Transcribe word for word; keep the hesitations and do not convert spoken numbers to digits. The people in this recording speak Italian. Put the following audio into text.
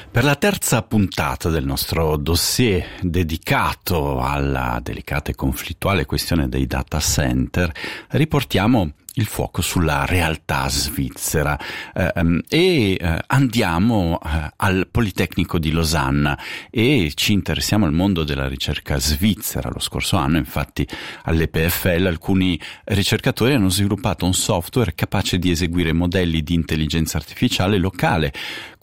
Per la terza puntata del nostro dossier dedicato alla delicata e conflittuale questione dei data center, riportiamo il fuoco sulla realtà svizzera eh, e eh, andiamo eh, al Politecnico di Losanna e ci interessiamo al mondo della ricerca svizzera. Lo scorso anno, infatti, all'E P F L alcuni ricercatori hanno sviluppato un software capace di eseguire modelli di intelligenza artificiale locale.